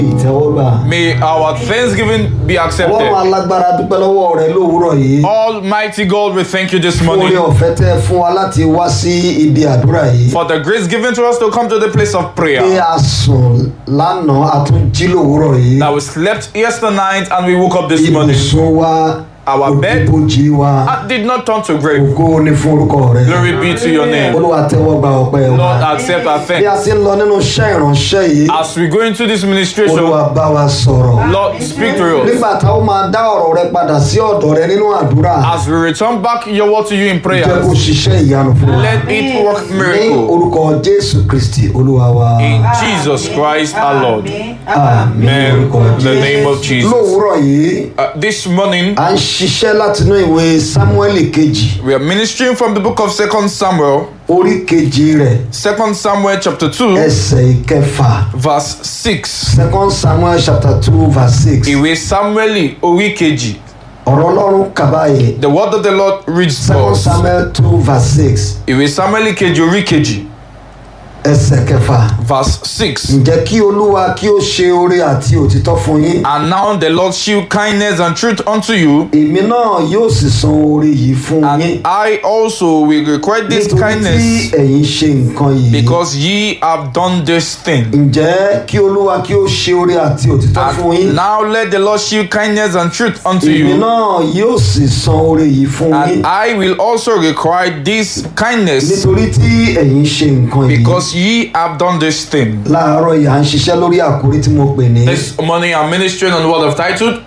May our thanksgiving be accepted. Almighty God, we thank you this morning for the grace given to us to come to the place of prayer. That we slept yesterday night and we woke up this morning. Our bed did not turn to grave. Glory be to your name. Lord, accept our thanks. As we go into this ministration, Lord, speak to us. As we return back your word to you in prayer, let it work miracle. In Jesus Christ our Lord. Amen. In the name of Jesus. This morning, we are ministering from the book of 2 Samuel. 2 Samuel chapter 2 verse 6. 2 Samuel chapter 2 verse 6. Ìwé Samueli orí kejì. The word of the Lord reads 2 Samuel 2 verse 6. Ìwé Samueli kejì orí kejì. Verse 6. And now the Lord shew kindness and truth unto you, and I also will require this kindness, because ye have done this thing. And now let the Lord shew kindness and truth unto you, and I will also require this kindness, because ye have done this thing. This morning I'm ministering on the word of titled,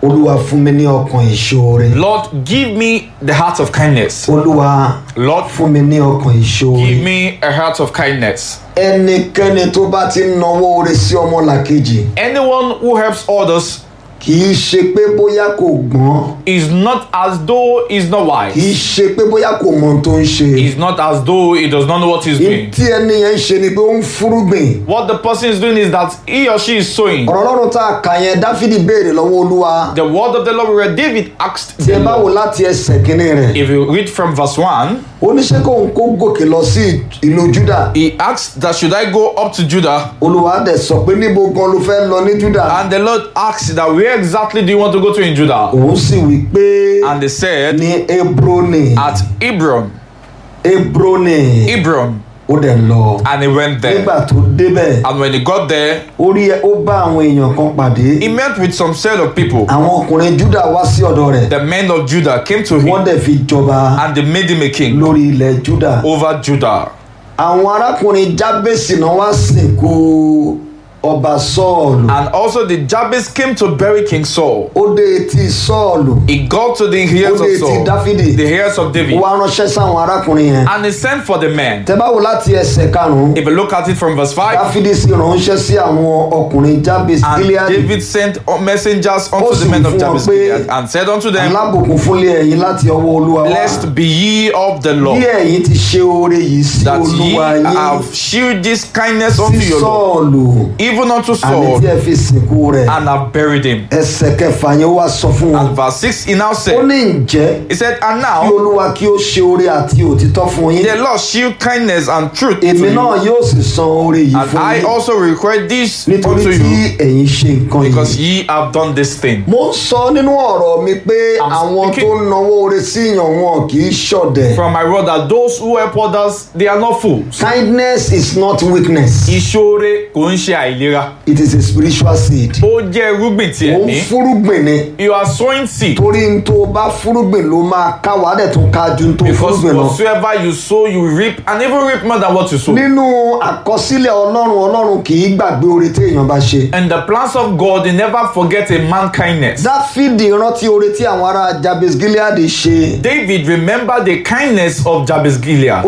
Lord, give me the heart of kindness. Lord, give me a heart of kindness. Anyone who helps others is not as though he's not wise. It's not as though he does not know what he's doing. What the person is doing is that he or she is sowing. The word of the Lord where David asked the Lord. If you read from verse 1, he asked that should I go up to Judah? And the Lord asked that where exactly do you want to go to in Judah? And they said at Hebron. And he went there. And when he got there, he met with some set of people. The men of Judah came to him, and they made him a king over Judah. And also the Jabez came to bury King Saul. He got to the ears of Saul, the ears of David, and he sent for the men. If you look at it from verse 5, and David sent messengers unto the men of Jabez Gilead, and said unto them, Blessed be ye of the Lord, that ye have shewed this kindness unto your Lord, even unto Saul, and have buried him. And verse 6, he now said, he said, and now the Lord shew kindness and truth to you, and I also require this unto you, because ye have done this thing. I'm speaking from my word that those who help others, they are not fools. Kindness is not weakness. It is a spiritual seed. You are sowing seed. Because whatsoever you sow, you reap, and even reap more than what you sow. In the plans of God, they never forget a man's kindness. David remembered the kindness of Jabez Gilead.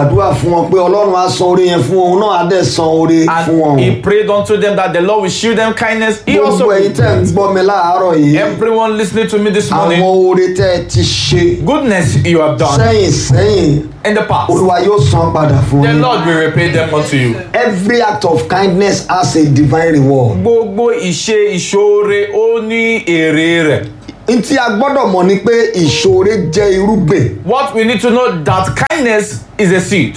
And he prayed unto them that the Lord will show them kindness. He also everyone listening to me this morning, goodness you have done in the past, the Lord will repay them unto you. Every act of kindness has a divine reward. What we need to know that kindness is a seed.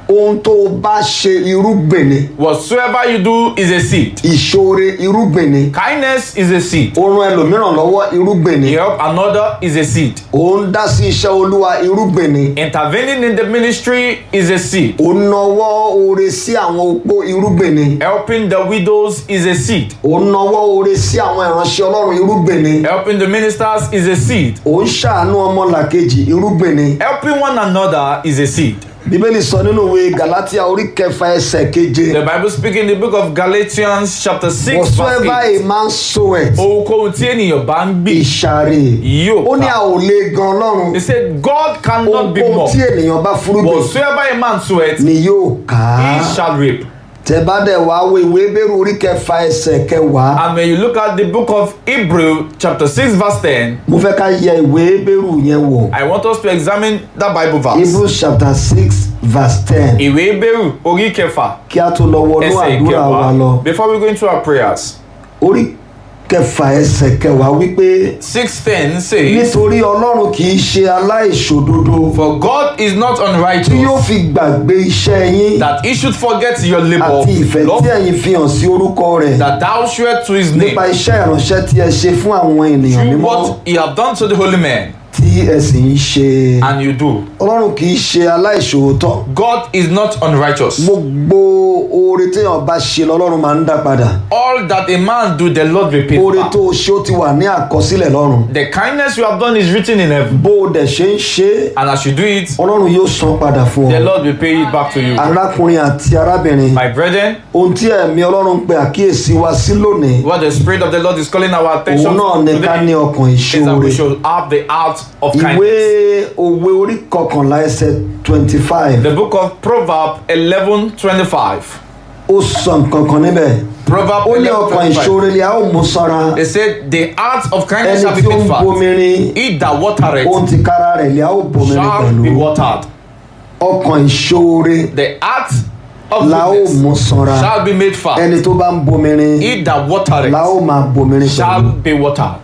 ohun tó bá ṣe irúgbìn ni. Whatsoever you do is a seed. Ìṣoore irúgbìn ni. Kindness is a seed. Ó ràn ẹlòmíràn lọ́wọ́ irúgbìn ni. Help another is a seed. Ó ń dá sí iṣẹ́ Olúwa irúgbìn ni. Intervening in the ministry is a seed. Ó nawọ́ oore sí àwọn opó irúgbìn ni. Helping the widows is a seed. Ó nawọ́ oore sí àwọn ìránṣẹ́ Ọlọ́run irúgbìn ni. Helping the ministers is a seed. Ó ń ṣàánú ọmọlàkejì irúgbìn ni. Helping one another is a seed. Bíbélì sọ nínú ìwé Galatia orí 6 The Bible speaks in the book of Galatians chapter 6 whatsoever verse 8. a man soweth. Ohunkóhun tí ènìyàn bá ń gbìn. Ìṣàrè. Yóò ká. Ó ní a ò lè gan Ọlọ́run. He said God cannot be Ohun more. tí ènìyàn bá fúrúgbìn. Whatsoever a man soweth, ni yóò ká. he shall reap. Tẹ́ bá dẹ̀ wá wo ìwé Hébérù orí 6 And when you look at the book of Hebrew chapter 6 verse 10, mo fẹ́ ká yẹ ìwé Hébérù yẹn wò. I want us to examine that Bible verse. Hebrews chapter 6 verse 10. Ìwé Hébérù orí kẹfà Kí a tó lọ wọnú ẹsẹ̀ àdúrà wa lọ. ìkẹwàá. Before we go into our prayers, Orí 6 wípé 6:10 says, nítorí Ọlọ́run kì í ṣe aláìṣòdodo for God is not tí yóò unrighteous, fi gbàgbé iṣẹ́ yín that he should forget your labor, àti ìfẹ́ tí ẹ̀yin fi hàn sí orúkọ rẹ̀ that thou shalt to his name, nípa iṣẹ́ ìránṣẹ́ tí ẹ ṣe fún àwọn ènìyàn through mímọ́ what he have done to the holy men, tí ẹ sì ń ṣe. and you do. Ọlọ́run kì í ṣe aláìṣòótọ́. God is not unrighteous. Gbogbo oore téèyàn bá ṣe lọ́lọ́run máa ń dá padà. All that a man do, the Lord repeats Oore back. tó o ṣe ó ti wà ní àkọsílẹ̀ lọ́run. The kindness you have done is written in heaven, Bó o dẹ̀ ṣe ń ṣe, and as you do it, Ọlọ́run yóò san padà fún the ọ. Lord will pay it back to you. Arákùnrin àti arábìnrin, My brethren, ohun tí ẹ̀mí Ọlọ́run pe àkíyèsí wa sí lónìí, what the Spirit of the Lord is calling our attention òun náà to ní ká ní today ọkàn is that we ìṣoore. should have the heart of kindness. Ìwé Òwe orí 11 The book of Proverbs 11:25. ó sọ nǹkan kan níbẹ̀. Proverbs Ó ní ọkàn 11:25. ìṣoore ni a ó mú sanra. They said, the heart of kindness Ẹni shall be tí ó ń made fat. bomirin, He that watereth ohun ti kára rẹ̀ ni a ó bomirin shall be pẹ̀lú. watered. Ọkàn ìṣoore The heart of la ó goodness mú sanra. shall be made fat. Ẹni tó bá ń bomirin He that watereth la ó máa bomirin shall pẹ̀lú. be watered.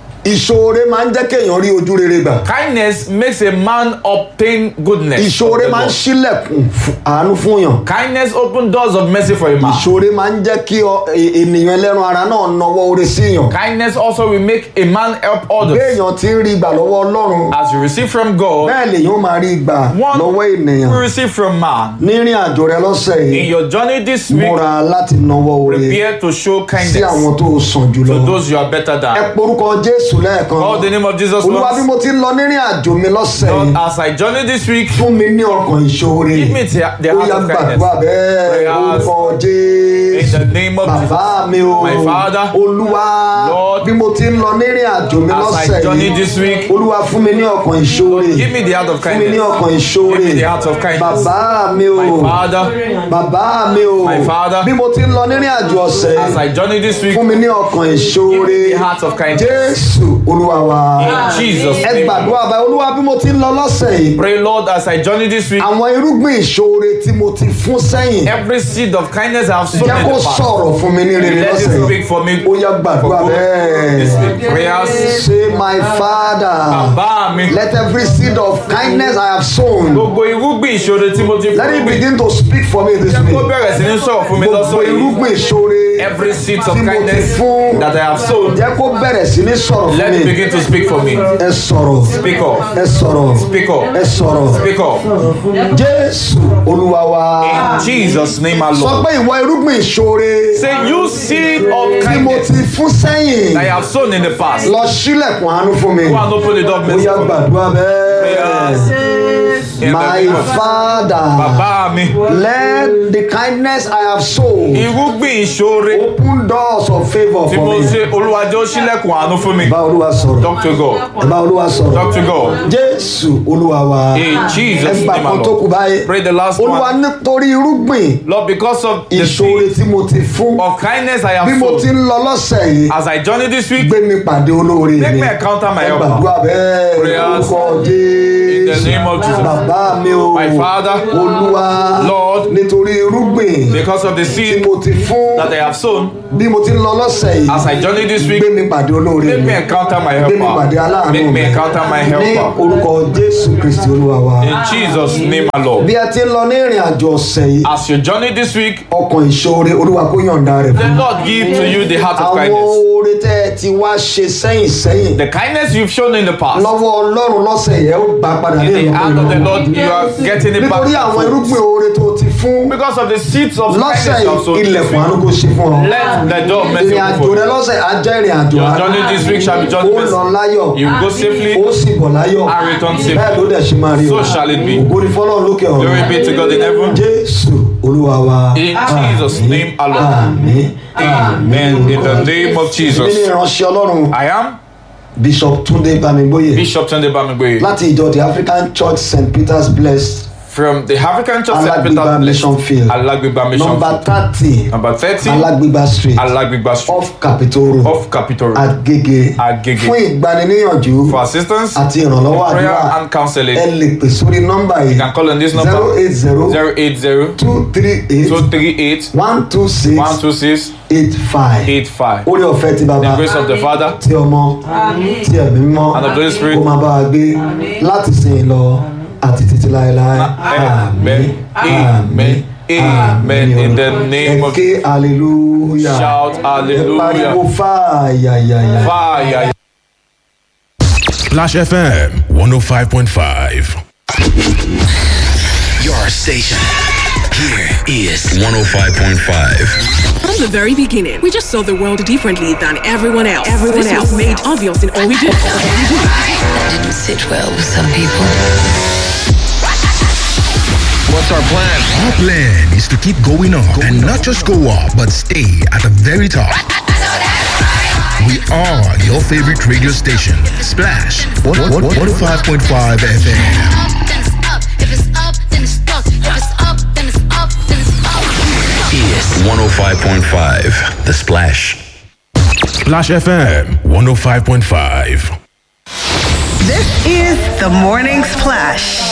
Ìṣoore máa ń jẹ́ kéèyàn rí ojú rere gbà. Kindness makes a man obtain goodness. Ìṣoore of the máa ń Lord. ṣílẹ̀kùn àánú fún yàn. Kindness open doors of mercy for a man. Ìṣoore máa ń jẹ́ kí ènìyàn ẹlẹ́ran ara náà nawọ́ oore sí yàn. Kindness also will make a man help others. Béèyàn ti ń rí ìgbà lọ́wọ́ Ọlọ́run, As you receive from God, bẹ́ẹ̀ lèyàn máa rí ìgbà one lọ́wọ́ ènìyàn. will receive from man. Nírìn àjò rẹ lọ́sẹ̀ In yìí, your journey this week, múra láti nawọ́ oore prepare to show sí kindness àwọn tó sàn jùlọ. to those you are better Ẹ than. porúkọ Jésù lẹ́ẹ̀kan. Call the name of Jesus Olúwa bí once. mo ti ń lọ nírìn àjò mi lọ́sẹ̀ Lord, yìí, as I journey this week, fún mi ní ọkàn ìṣoore. give me the Ó heart yá of gbàdúrà kindness. bẹ́ẹ̀ Prayers. orúkọ In Jésù. the name of Bàbá Jesus. mi o, My Father, Olúwa Lord, bí mo ti ń lọ nírìn àjò mi as I lọ́sẹ̀ journey yìí, this week, Olúwa fún mi ní ọkàn ìṣoore. give me the heart of Fún mi ní kindness. ọkàn ìṣoore. Give me the heart of kindness. Bàbá mi o, My Father, bàbá mi o, My Father, bí mo ti ń lọ nírìn àjò ọ̀sẹ̀ as I journey this week, fún mi ní ọkàn give ìṣoore. me the heart of kindness. Jésù Olúwa wa. In Jesus' Ẹ name. gbàdúrà báyìí, Olúwa bí mo ti ń lọ lọ́sẹ̀ yìí, Pray, Lord, as I journey this week, àwọn irúgbìn ìṣoore tí mo ti fún sẹ́yìn, every seed of kindness I have sown jẹ́ in kó the past, sọ̀rọ̀ fún mi ní rere let lọ́sẹ̀ it yìí. speak for me. Ó yá gbàdúrà This bẹ́ẹ̀. week. Prayers. Say my Father, Bàbá mi, let every seed of kindness I have sown, gbogbo irúgbìn ìṣòro tí mo ti let it fún mi, begin to speak for me this jẹ́ kó week. bẹ̀rẹ̀ sí ní sọ̀rọ̀ fún mi Gbogbo lọ́sọ̀ yìí. irúgbìn ìṣoore Every seed of tí mo ti kindness fún, that I have sown, jẹ́ kó bẹ̀rẹ̀ sí ní sọ̀rọ̀ fún let it mi. begin to speak for me. Ẹ sọ̀rọ̀, Speak up. ẹ sọ̀rọ̀, Speak up. ẹ sọ̀rọ̀. Speak up. Jésù Olúwa wa. In Jesus' name Sọ alone. pé ìwọ irúgbìn ìṣoore Say, you seed of tí mo kindness ti fún sẹ́yìn, that I have sown in the past, lọ sílẹ̀kùn àánú fún mi. go and open the door of Ó mercy yá for me. gbàdúrà Prayers. bẹ́ẹ̀. In the My name of Father, Bàbá mi, let the kindness I have sown irúgbìn ìṣòro open doors of favour tí for mo me. ṣe, Olúwa jẹ́ ó ṣílẹ̀kùn àánú fún mi. Bá Olúwa sọ̀rọ̀. Talk to God. Bá Olúwa sọ̀rọ̀. Talk to God. Jésù Olúwa wa. In Jesus' Ẹgbà name kan tó kù alone. báyìí. Pray the last Olúwa one. nítorí irúgbìn Lord, because of the ìṣoore seed tí mo ti fún. of kindness I Bí have mo ti sown, ń lọ lọ́sẹ̀ yìí, as I journey this week, gbé mi pàdé olóore make mi. me encounter my Ẹ helper. gbàdúrà bẹ́ẹ̀. Prayers. Orúkọ In the Jésù. name of Jesus. Bàbá mi o. My Father, Olúwa. Lord, Nítorí irúgbìn because of the tí seed mo ti fún. that I have sown, Bí mo ti ń lọ lọ́sẹ̀ lọ́sẹ̀ yìí. As I journey this week, gbé mi pàdé olóore. make me encounter my gbé mi pàdé helper. aláàánú. Make me encounter my ní helper. orúkọ Jésù Kristi Olúwa wa. In Jesus' name, my Lord. bí a ti ń lọ ní ìrìn àjò ọ̀sẹ̀ yìí. As you journey this week, ọkàn ìṣoore Olúwa kó yọ̀ǹda rẹ̀ the fún. Lord give to you the heart of àwọn kindness. oore tẹ́ ẹ ti wá ṣe sẹ́yìn. The kindness you've shown in the past. lọ́wọ́ Ọlọ́run lọ́sẹ̀ yẹn ó gbà padà In lé the hand of the Lord, you are getting it back. nítorí àwọn irúgbìn oore tó ti fún. Because of the seeds of lọ́sẹ̀ kindness also. yìí ilẹ̀kùn àánú kò ṣe fún ọ. Let the door mercy ìrìn àjò open rẹ for you. lọ́sẹ̀ á jẹ́ ìrìn àjò Your àánú. journey this week shall be just ó mercy. lọ láyọ̀. You will go safely ó sì bọ̀ láyọ̀. and return bẹ́ẹ̀ safely. ló dẹ̀ ṣe máa rí o. So shall it be. ògo ni fọ́lọ́run lókè ọ̀run. Glory be to God in heaven. Jésù Olúwa wa. In Jesus' name alone. Àmín. Amen. In the name of èmi ni Jesus. ìránṣẹ́ Ọlọ́run I am Bishop Túndé Bámigbóyè Bishop Tunde Bamigboye láti ìjọ the African Church St. Peter's Blessed from the African Church St. Alagbigba Peter's Mission Field Alagbigba Mission number Field. 30 Number 30 Alagbigba Street Alagbigba Street off Capitol Road off Capitol Road. Agege Agege. fún ìgbaniníyànjú For assistance, àti ìrànlọ́wọ́ prayer àdúrà and counseling, ẹ lè pè sórí nọ́mbà you yìí can call on this number 080 080 238 238 126 126 85 85. orí ọ̀fẹ́ ti bàbá The grace of the Father ti ọmọ ti ẹ̀mí mímọ́ and of the Holy Spirit. kó máa bá wa gbé láti sìn lọ àti títí láéláé. Amen. Amen. Amen. In the name of Eke hallelujah. Shout Ẹ pariwo hallelujah. fire. Fire. Splash FM 105.5. Your station. Here is 105.5. From the very beginning, we just saw the world differently than everyone else. This was made obvious in all we do. That didn't sit well with some people. What's our plan? Our plan is to keep going up and not just go up, but stay at the very top. We are your favorite radio station, Splash 105.5 FM. Is 105.5. The Splash. Splash FM 105.5. This is the Morning Splash.